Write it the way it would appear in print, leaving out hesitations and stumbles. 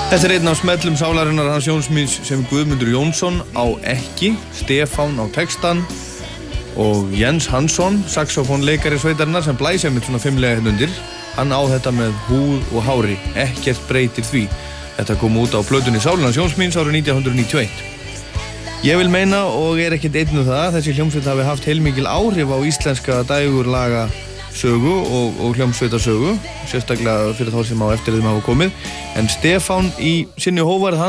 Þetta einn af smellum sálarinnar hans Jóns míns sem Guðmundur Jónsson á ekki, Stefán á textan og Jens Hansson, saxofónleikari sveitarinnar sem blæs einmitt svona fimmlega hérna undir. Hann á þetta með húð og hári, ekkert breytir því. Þetta kom út á plötunni Sálin Jóns míns árið 1991. Ég vil meina og ekkert einn það, þessi hljómsveit hafi haft heilmikil áhrif á íslenska dægurlaga sögu og hljómsveitasögu, sérstaklega fyrir þá sem á eftir þeim hafa komið. En Stefán í sinni hógværð